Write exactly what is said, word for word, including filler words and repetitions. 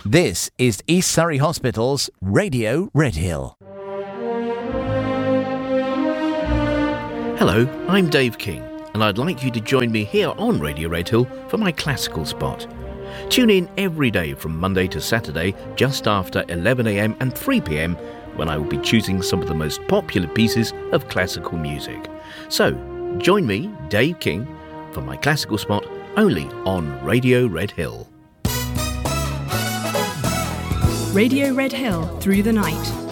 This is East Surrey Hospital's Radio Redhill. Hello, I'm Dave King, and I'd like you to join me here on Radio Redhill for my classical spot. Tune in every day from Monday to Saturday, just after eleven a m and three p m, when I will be choosing some of the most popular pieces of classical music. So, join me, Dave King, for my classical spot only on Radio Redhill. Radio Redhill through the night.